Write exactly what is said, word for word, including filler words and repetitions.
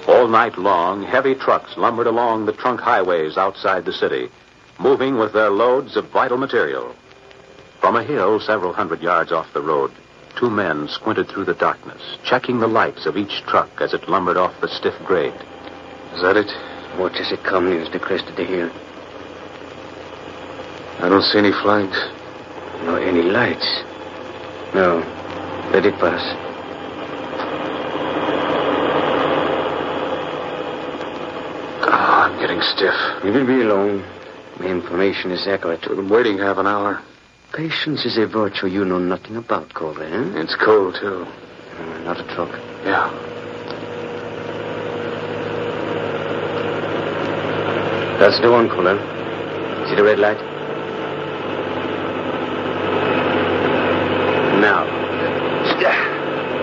All night long, heavy trucks lumbered along the trunk highways outside the city, moving with their loads of vital material. From a hill several hundred yards off the road, two men squinted through the darkness, checking the lights of each truck as it lumbered off the stiff grade. Is that it? Watch as it comes near the crest of the hill. I don't see any flags. Nor any lights. No. Let it pass. Oh, I'm getting stiff. You will be alone. My information is accurate. I've been waiting half an hour. Patience is a virtue you know nothing about, Colby, eh? It's cold, too. Uh, not a truck. Yeah. That's the one, Colonel. See the red light?